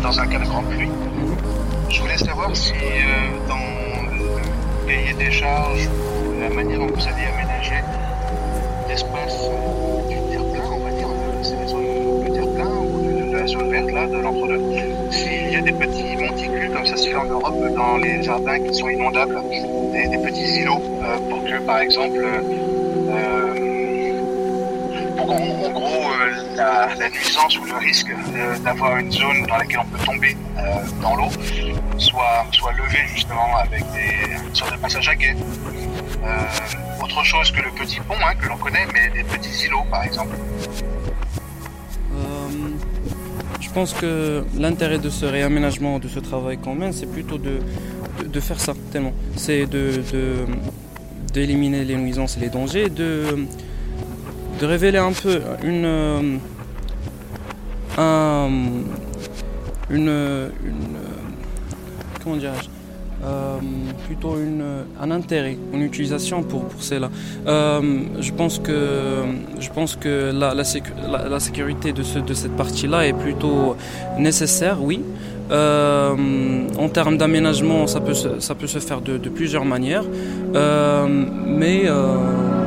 dans un cas de grande pluie. Je voulais savoir si dans le cahier des charges ou la manière dont vous allez aménager l'espace du terre-plein, on va dire, c'est les zones de terre-plein ou de la zone verte là, de l'entre-deux, s'il y a des petits monticules comme ça se fait en Europe dans les jardins qui sont inondables, des petits îlots pour que par exemple pour qu'en gros la nuisance ou le risque d'avoir une zone dans laquelle on peut tomber dans l'eau soit levé justement avec une sorte de passage à guet. Autre chose que le petit pont que l'on connaît, mais des petits îlots par exemple. Je pense que l'intérêt de ce réaménagement, de ce travail qu'on mène, c'est plutôt de faire ça tellement. C'est d'éliminer les nuisances et les dangers, de révéler un peu comment dirais-je, plutôt un intérêt, une utilisation pour cela. Je pense que la sécurité de cette partie-là est plutôt nécessaire, oui. En termes d'aménagement, ça peut se faire de plusieurs manières, mais